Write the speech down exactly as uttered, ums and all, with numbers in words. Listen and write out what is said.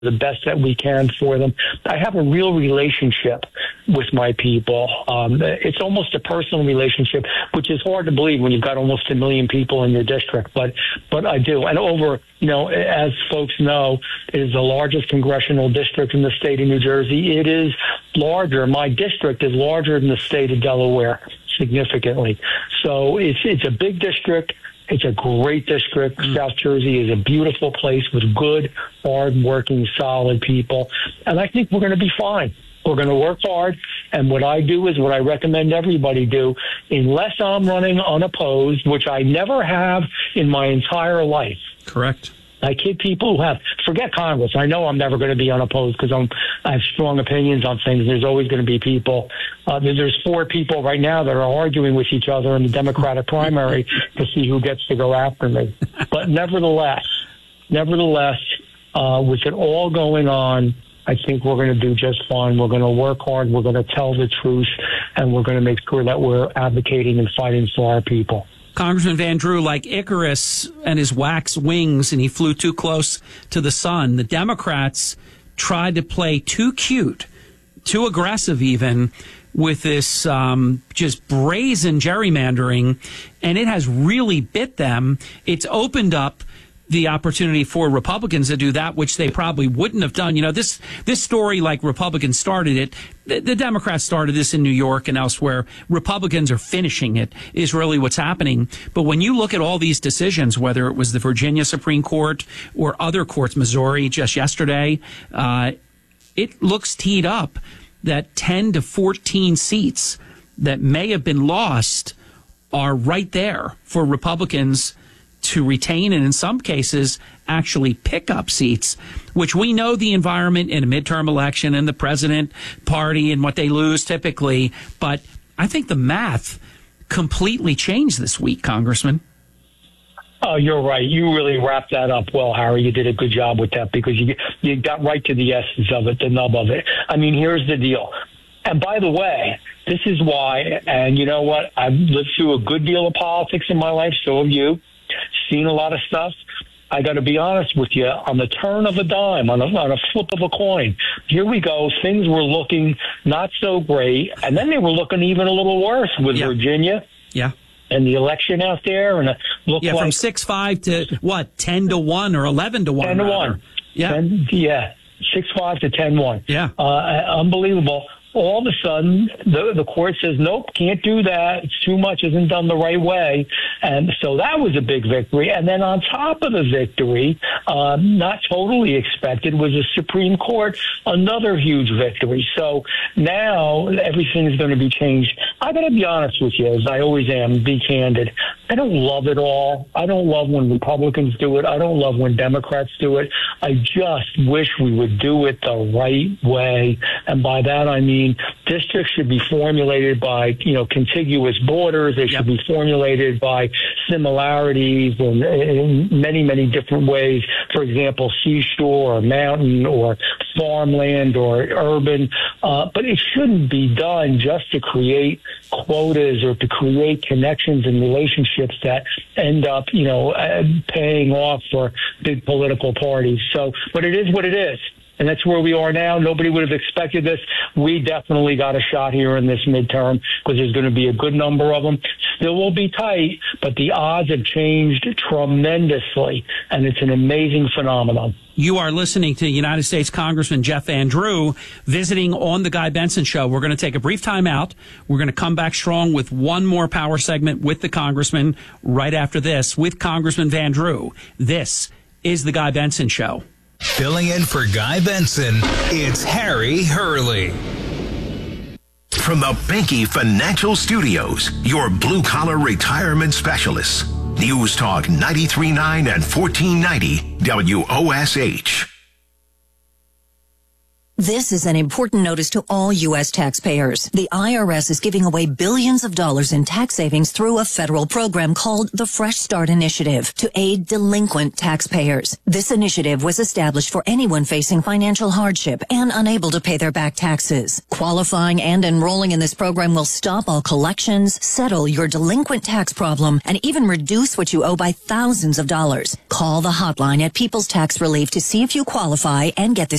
the best that we can for them. I have a real relationship with my people. Um, it's almost a personal relationship, which is hard to believe when you've got almost a million people in your district, but but I do. And over, you know, as folks know, it is the largest congressional district in the state of New Jersey. It is larger. My district is larger than the state of Delaware, significantly. So it's it's a big district. It's a great district. Mm. South Jersey is a beautiful place with good, hard-working, solid people. And I think we're going to be fine. We're going to work hard. And what I do is what I recommend everybody do, unless I'm running unopposed, which I never have in my entire life. Correct. I kid people who have, forget Congress. I know I'm never going to be unopposed because I'm, I have strong opinions on things. There's always going to be people. Uh, there's four people right now that are arguing with each other in the Democratic primary to see who gets to go after me. But nevertheless, nevertheless, uh, with it all going on, I think we're going to do just fine. We're going to work hard. We're going to tell the truth, and we're going to make sure that we're advocating and fighting for our people. Congressman Van Drew, like Icarus and his wax wings, and he flew too close to the sun, the Democrats tried to play too cute, too aggressive even, with this um, just brazen gerrymandering, and it has really bit them. It's opened up the opportunity for Republicans to do that, which they probably wouldn't have done. You know, this this story, like Republicans started it, the, the Democrats started this in New York and elsewhere. Republicans are finishing it, is really what's happening. But when you look at all these decisions, whether it was the Virginia Supreme Court or other courts, Missouri just yesterday, uh, it looks teed up that ten to fourteen seats that may have been lost are right there for Republicans to retain, and in some cases actually pick up seats, which we know the environment in a midterm election and the president party and what they lose typically. But I think the math completely changed this week, Congressman. Oh, you're right. You really wrapped that up well, Harry. You did a good job with that because you you got right to the essence of it, the nub of it. I mean, here's the deal. And by the way, this is why, and you know what? I've lived through a good deal of politics in my life, so have you. Seen a lot of stuff. I got to be honest with you, on the turn of a dime, on a, on a flip of a coin, here we go. Things were looking not so great, and then they were looking even a little worse with yeah. Virginia. Yeah. And the election out there, and it looked yeah, like from six five to what, ten to one or eleven to one. Ten to rather. one. Yeah. ten, yeah. Six five to ten one. Yeah. Uh, unbelievable. All of a sudden, the, the court says, nope, can't do that. It's too much, isn't done the right way. And so that was a big victory. And then on top of the victory, uh, not totally expected, was the Supreme Court, another huge victory. So now everything's going to be changed. I got to be honest with you, as I always am, be candid. I don't love it all. I don't love when Republicans do it. I don't love when Democrats do it. I just wish we would do it the right way. And by that, I mean, districts should be formulated by, you know, contiguous borders. They should yep. be formulated by similarities in, in many, many different ways. For example, seashore or mountain or farmland or urban. Uh, but it shouldn't be done just to create quotas or to create connections and relationships that end up, you know, uh, paying off for big political parties. So, but it is what it is. And that's where we are now. Nobody would have expected this. We definitely got a shot here in this midterm because there's going to be a good number of them. Still will be tight, but the odds have changed tremendously, and it's an amazing phenomenon. You are listening to United States Congressman Jeff Van Drew visiting on the Guy Benson Show. We're going to take a brief time out. We're going to come back strong with one more power segment with the Congressman right after this with Congressman Van Drew. This is the Guy Benson Show. Filling in for Guy Benson, it's Harry Hurley. From the Binky Financial Studios, your blue-collar retirement specialists. News Talk ninety-three point nine and fourteen ninety W O S H. This is an important notice to all U S taxpayers. The I R S is giving away billions of dollars in tax savings through a federal program called the Fresh Start Initiative to aid delinquent taxpayers. This initiative was established for anyone facing financial hardship and unable to pay their back taxes. Qualifying and enrolling in this program will stop all collections, settle your delinquent tax problem, and even reduce what you owe by thousands of dollars. Call the hotline at People's Tax Relief to see if you qualify and get this